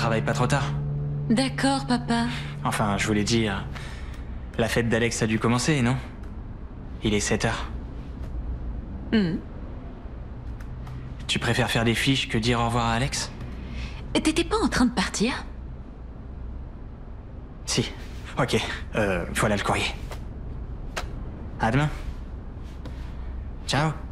travaille pas trop tard. D'accord, papa. Enfin, je voulais dire... La fête d'Alex a dû commencer, non? Il est 7 heures. Tu préfères faire des fiches que dire au revoir à Alex? T'étais pas en train de partir? Si. Ok. Voilà le courrier. À demain. Ciao.